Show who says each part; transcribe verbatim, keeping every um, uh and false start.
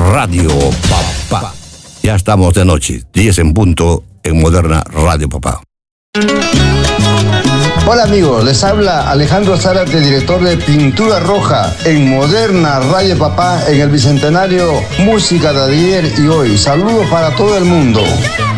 Speaker 1: Radio Papá. Ya estamos de noche, diez en punto en Moderna Radio Papá.
Speaker 2: Hola amigos, les habla Alejandro Zárate, director de Pintura Roja en Moderna Radio Papá en el Bicentenario Música de ayer y hoy. Saludos para todo el mundo.